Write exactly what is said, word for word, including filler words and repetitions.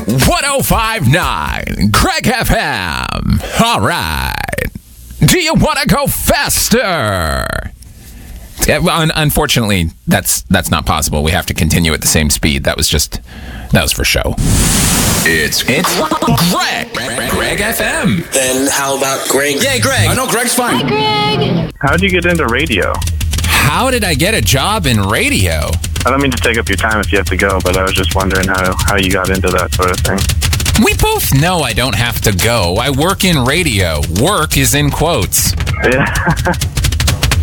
one oh five point nine Greg F M. All right. Do you want to go faster? Yeah, well, un- unfortunately, that's that's not possible. We have to continue at the same speed. That was just, that was for show. It's it's Greg. Greg F M. Then how about Greg? Yeah, Greg. I know Greg's fine. Hi, Greg. How'd you get into radio? How did I get a job in radio? I don't mean to take up your time if you have to go, but I was just wondering how, how you got into that sort of thing. We both know I don't have to go. I work in radio. Work is in quotes. Yeah.